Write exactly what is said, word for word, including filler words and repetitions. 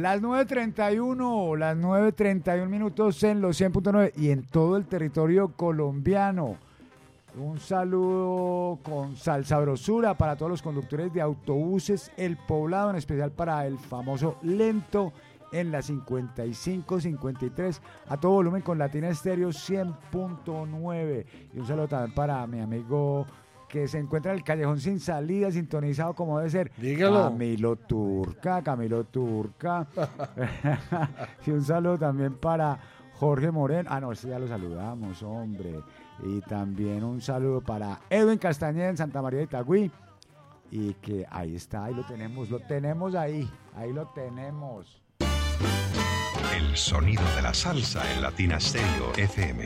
Las nueve treinta y uno, las nueve treinta y uno minutos en los cien punto nueve y en todo el territorio colombiano. Un saludo con salsabrosura para todos los conductores de autobuses El Poblado, en especial para el famoso Lento en la cincuenta y cinco cincuenta y tres, a todo volumen con Latina Estéreo cien punto nueve. Y un saludo también para mi amigo que se encuentra en el callejón sin salida, sintonizado como debe ser. Dígalo. Camilo Turca, Camilo Turca. Y un saludo también para Jorge Moreno. Ah, no, ese ya lo saludamos, hombre. Y también un saludo para Edwin Castañeda en Santa María de Itagüí. Y que ahí está, ahí lo tenemos, lo tenemos ahí, ahí lo tenemos. El sonido de la salsa en Latina Stereo F M.